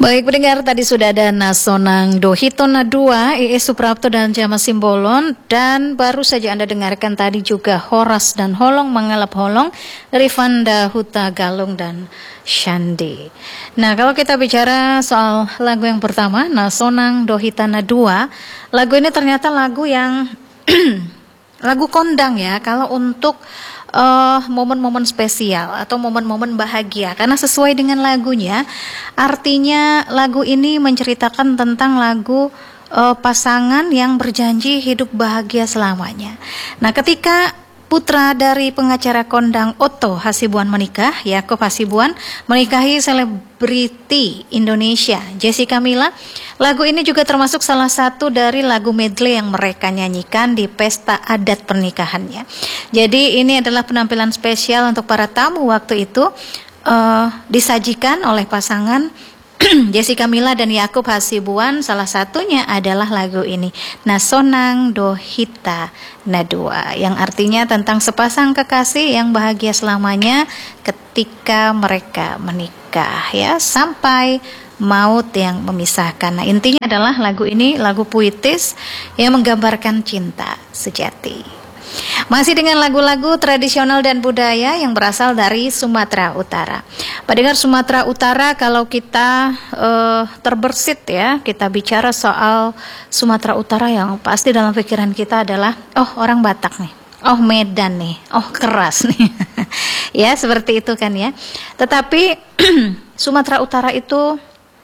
Baik pendengar, tadi sudah ada Nasonang Dohitona 2, E.E. Suprapto dan Jama Simbolon. Dan baru saja Anda dengarkan tadi juga Horas dan Holong Mengalap Holong dari Vanda Huta Galung dan Shandi. Nah, kalau kita bicara soal lagu yang pertama, Nasonang Dohitana 2, lagu ini ternyata lagu yang lagu kondang ya, kalau untuk momen-momen spesial atau momen-momen bahagia, karena sesuai dengan lagunya. Artinya lagu ini menceritakan tentang lagu pasangan yang berjanji hidup bahagia selamanya. Nah, ketika putra dari pengacara kondang Otto Hasibuan menikah, Yaakob Hasibuan menikahi selebriti Indonesia Jessica Mila. Lagu ini juga termasuk salah satu dari lagu medley yang mereka nyanyikan di pesta adat pernikahannya. Jadi ini adalah penampilan spesial untuk para tamu waktu itu, disajikan oleh pasangan Jessica Mila dan Yaakob Hasibuan. Salah satunya adalah lagu ini, Nasonang Dohita Nadua, yang artinya tentang sepasang kekasih yang bahagia selamanya ketika mereka menikah ya, sampai maut yang memisahkan. Nah, intinya adalah lagu ini lagu puitis yang menggambarkan cinta sejati. Masih dengan lagu-lagu tradisional dan budaya yang berasal dari Sumatera Utara. Pendengar Sumatera Utara, kalau kita terbersit ya, kita bicara soal Sumatera Utara, yang pasti dalam pikiran kita adalah, oh orang Batak nih, oh Medan nih, oh keras nih. Ya seperti itu kan ya. Tetapi Sumatera Utara itu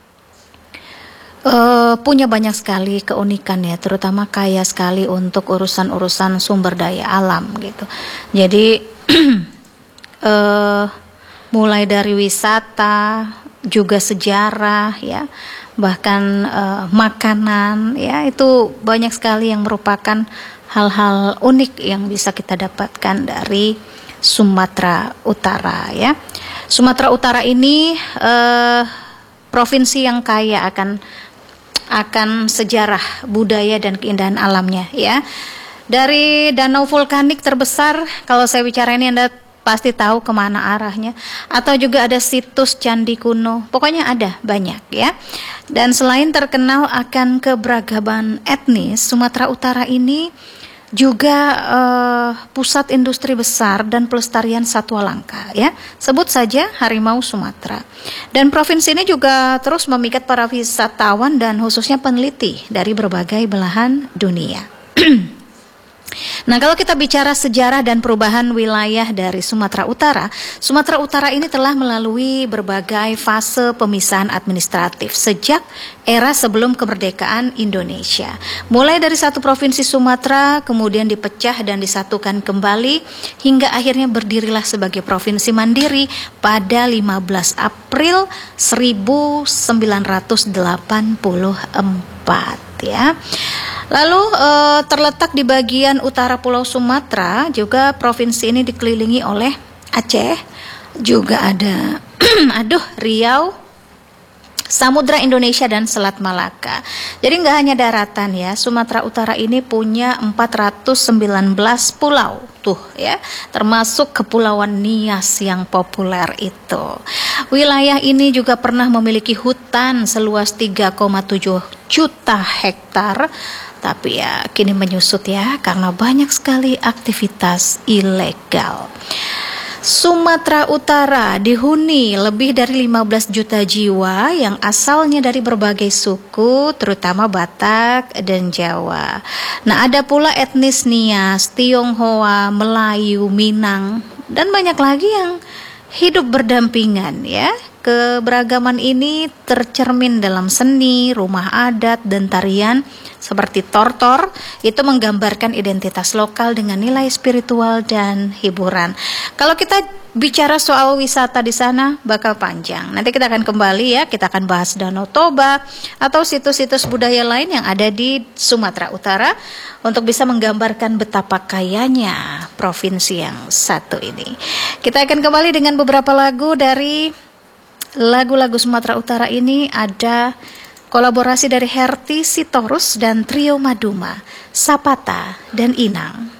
punya banyak sekali keunikan ya, terutama kaya sekali untuk urusan-urusan sumber daya alam gitu. Jadi mulai dari wisata, juga sejarah ya, bahkan makanan ya, itu banyak sekali yang merupakan hal-hal unik yang bisa kita dapatkan dari Sumatera Utara ya. Sumatera Utara ini provinsi yang kaya akan sejarah, budaya dan keindahan alamnya ya. Dari danau vulkanik terbesar, kalau saya bicara ini Anda pasti tahu kemana arahnya, atau juga ada situs candi kuno, pokoknya ada banyak ya. Dan selain terkenal akan keberagaman etnis, Sumatera Utara ini juga pusat industri besar dan pelestarian satwa langka ya. Sebut saja harimau Sumatera. Dan provinsi ini juga terus memikat para wisatawan dan khususnya peneliti dari berbagai belahan dunia. Nah, kalau kita bicara sejarah dan perubahan wilayah dari Sumatera Utara ini telah melalui berbagai fase pemisahan administratif sejak era sebelum kemerdekaan Indonesia. Mulai dari satu provinsi Sumatera, kemudian dipecah dan disatukan kembali, hingga akhirnya berdirilah sebagai provinsi mandiri pada 15 April 1984 ya. Lalu terletak di bagian utara Pulau Sumatera, juga provinsi ini dikelilingi oleh Aceh, juga ada Riau, Samudra Indonesia dan Selat Malaka. Jadi nggak hanya daratan ya, Sumatera Utara ini punya 419 pulau tuh ya, termasuk Kepulauan Nias yang populer itu. Wilayah ini juga pernah memiliki hutan seluas 3,7 juta hektar, tapi ya kini menyusut ya karena banyak sekali aktivitas ilegal. Sumatera Utara dihuni lebih dari 15 juta jiwa yang asalnya dari berbagai suku, terutama Batak dan Jawa. Nah, ada pula etnis Nias, Tionghoa, Melayu, Minang, dan banyak lagi yang hidup berdampingan ya. Keberagaman ini tercermin dalam seni, rumah adat, dan tarian seperti tortor. Itu menggambarkan identitas lokal dengan nilai spiritual dan hiburan. Kalau kita bicara soal wisata di sana bakal panjang. Nanti kita akan kembali ya, kita akan bahas Danau Toba atau situs-situs budaya lain yang ada di Sumatera Utara untuk bisa menggambarkan betapa kayanya provinsi yang satu ini. Kita akan kembali dengan beberapa lagu dari lagu-lagu Sumatera Utara ini. Ada kolaborasi dari Herti Sitorus dan Trio Maduma, Sapata dan Inang.